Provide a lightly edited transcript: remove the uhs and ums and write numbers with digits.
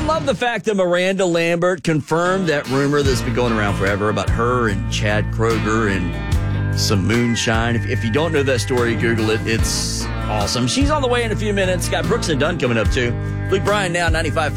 love the fact that Miranda Lambert confirmed that rumor that's been going around forever about her and Chad Kroeger and some moonshine. If you don't know that story, Google it. It's awesome. She's on the way in a few minutes. Got Brooks and Dunn coming up, too. Luke Bryan now, 95.5